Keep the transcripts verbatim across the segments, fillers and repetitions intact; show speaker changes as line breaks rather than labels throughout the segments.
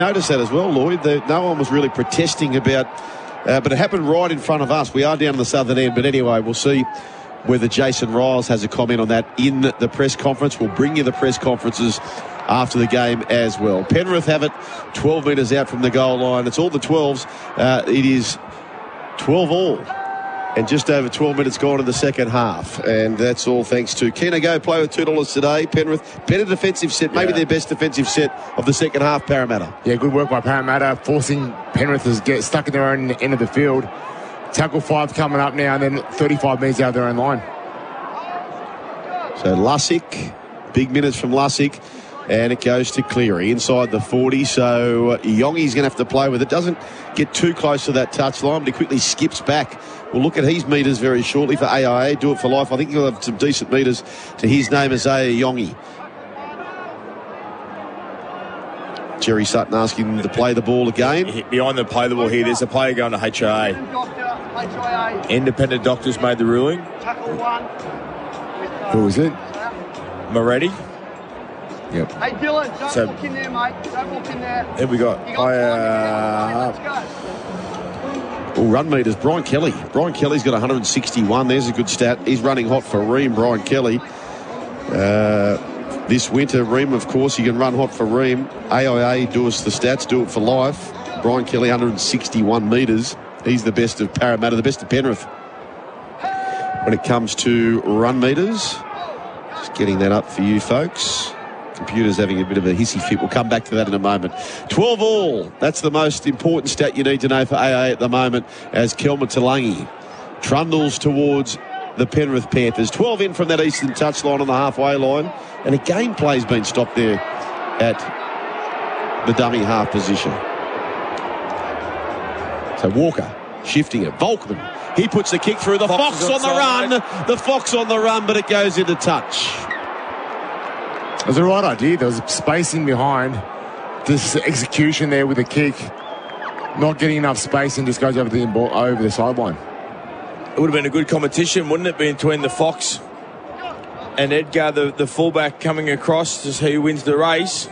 Notice that as well, Lloyd. The, no one was really protesting about, uh, but it happened right in front of us. We are down on the southern end, but anyway, we'll see whether Jason Riles has a comment on that in the press conference. We'll bring you the press conferences after the game as well. Penrith have it twelve metres out from the goal line. It's all the twelves. Uh, it is twelve all. And just over twelve minutes gone in the second half. And that's all thanks to Keno Go. Play with two dollars today. Penrith, better defensive set. Maybe yeah. their best defensive set of the second half, Parramatta.
Yeah, good work by Parramatta, forcing Penrith to get stuck in their own end of the field. Tackle five coming up now, and then thirty-five metres out of their own line.
So Lussick, big minutes from Lussick. And it goes to Cleary inside the forty. So uh, Yongi's going to have to play with it. Doesn't get too close to that touchline, but he quickly skips back. We'll look at his metres very shortly for A I A. Do it for life. I think he'll have some decent metres to his name as A Yongi. Jerry Sutton asking him to play the ball again.
Behind the play the ball here, there's a player going to H I A. Independent doctors made the ruling.
Who was it?
Moretti.
Yep.
Hey Dylan, don't
so,
walk in there, mate. Don't walk in there.
Here we got.
You got
uh, well, run meters. Brian Kelly. Brian Kelly's got one hundred sixty-one. There's a good stat. He's running hot for Ream. Brian Kelly. Uh, this winter, Ream, of course, you can run hot for Ream. A I A do us the stats. Do it for life. Brian Kelly, one hundred sixty-one metres. He's the best of Parramatta, the best of Penrith when it comes to run meters. Just getting that up for you folks. Computer's having a bit of a hissy fit. We'll come back to that in a moment. twelve all. That's the most important stat you need to know for A I A at the moment as Kelma Talangi trundles towards the Penrith Panthers. twelve in from that eastern touchline on the halfway line. And a game play's been stopped there at the dummy half position. So Walker shifting it. Volkman. He puts the kick through. The Fox, Fox on the run. The Fox on the run, but it goes into touch.
It was the right idea. There was spacing behind. This execution there with the kick. Not getting enough space and just goes over the ball, over the sideline.
It would have been a good competition, wouldn't it, between the Fox and Edgar, the, the fullback, coming across to see who wins the race.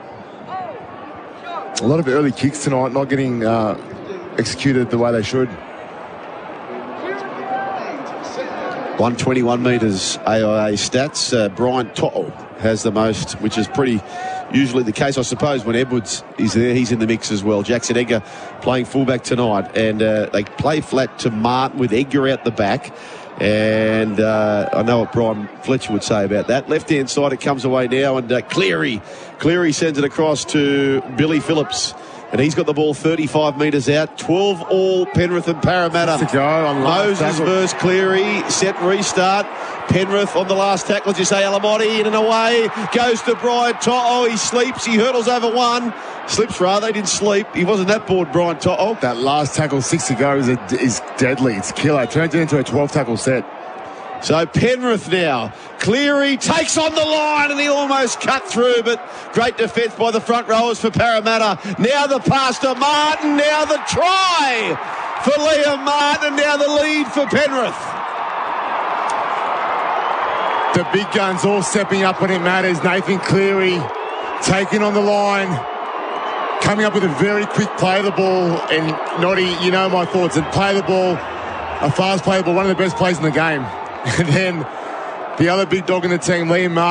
A lot of early kicks tonight, not getting uh, executed the way they should.
one twenty-one metres A I A stats. Uh, Brian To'o has the most, which is pretty usually the case. I suppose when Edwards is there, he's in the mix as well. Jackson Edgar playing fullback tonight. And uh, they play flat to Martin with Edgar out the back. And uh, I know what Brian Fletcher would say about that. Left-hand side, it comes away now. And uh, Cleary. Cleary sends it across to Billy Phillips. And he's got the ball thirty-five metres out. twelve all, Penrith and Parramatta.
To go on
Moses versus Cleary. Set restart. Penrith on the last tackle, as you say, Alamotti in and away. Goes to Brian To'o. He sleeps. He hurdles over one. Slips rather. He didn't sleep. He wasn't that bored, Brian To'o.
That last tackle, six to go, is, a, is deadly. It's killer. It turns it into a twelve tackle set.
So Penrith now. Cleary takes on the line and he almost cut through, but great defence by the front rowers for Parramatta. Now the pass to Martin. Now the try for Liam Martin. Now the lead for Penrith.
The big guns all stepping up when it matters. Nathan Cleary taking on the line, coming up with a very quick play of the ball. And Noddy, you know my thoughts. And play the ball, a fast play the ball, one of the best plays in the game. And then the other big dog in the team, Liam Martin.